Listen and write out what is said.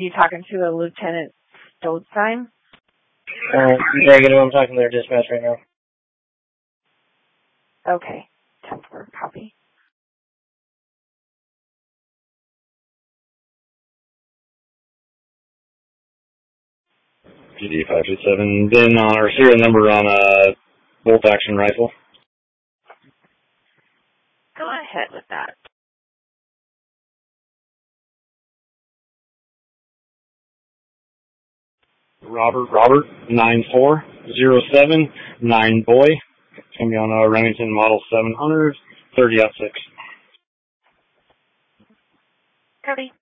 You talking to a Lieutenant Stolzheim? Negative, I'm talking to their dispatch right now. Okay. 10-4, copy. PD 527, then on our serial number on a bolt action rifle. Go ahead with that. Robert, 9407, boy. It's going to be on a Remington Model 700, 30-06. Cody.